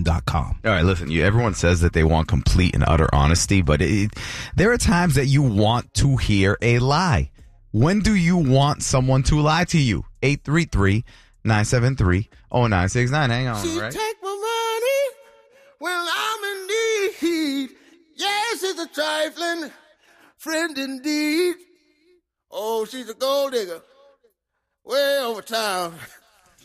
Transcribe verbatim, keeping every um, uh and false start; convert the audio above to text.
N dot com. All right, listen, you, everyone says that they want complete and utter honesty, but it, there are times that you want to hear a lie. When do you want someone to lie to you? eight three three, nine seven three, oh nine six nine. Hang on, she right? take my money when I'm in need. Yes, it's a trifling friend indeed. Oh, she's a gold digger way over town.